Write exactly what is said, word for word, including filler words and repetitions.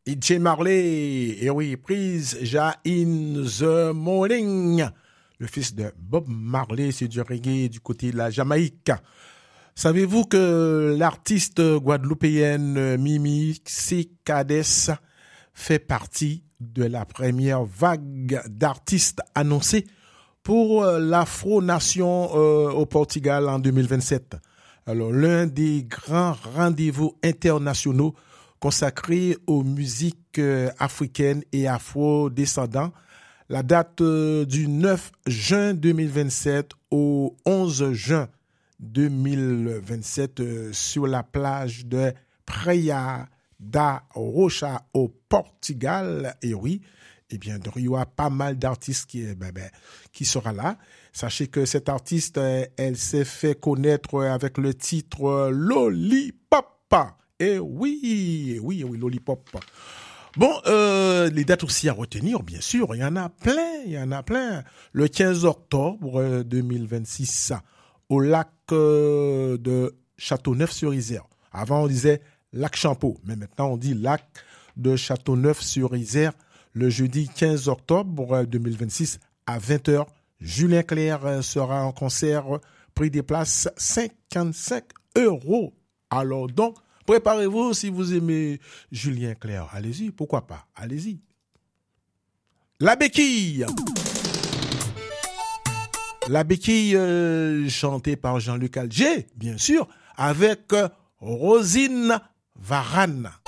Jay Marley, et oui, prise Ja in the Morning. Le fils de Bob Marley, c'est du reggae du côté de la Jamaïque. Savez-vous que l'artiste guadeloupéenne Mimi Cicades fait partie de la première vague d'artistes annoncés pour l'Afro-Nation euh, au Portugal en deux mille vingt-sept. Alors, l'un des grands rendez-vous internationaux consacrés aux musiques euh, africaines et afro-descendants. La date euh, du neuf juin deux mille vingt-sept au onze juin deux mille vingt-sept euh, sur la plage de Praia da Rocha au Portugal. Et oui, eh bien, il y aura pas mal d'artistes qui, ben, ben, qui sera là. Sachez que cette artiste, elle s'est fait connaître avec le titre Lollipop. Et oui, oui, oui, Lollipop. Bon, euh, les dates aussi à retenir, bien sûr, il y en a plein, il y en a plein. Le quinze octobre deux mille vingt-six, au lac euh, de Châteauneuf-sur-Isère. Avant, on disait lac Champeau, mais maintenant, on dit lac de Châteauneuf-sur-Isère. Le jeudi quinze octobre deux mille vingt-six à vingt heures, Julien Clerc sera en concert, prix des places cinquante-cinq euros. Alors donc, préparez-vous si vous aimez Julien Clerc. Allez-y, pourquoi pas, allez-y. La béquille. La béquille euh, chantée par Jean-Luc Alger, bien sûr, avec euh, Rosine Varane.